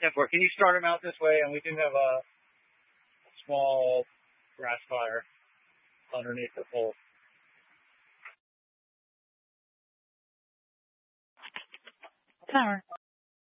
10-4. Can you start them out this way? And we do have a small grass fire underneath the pole. Power.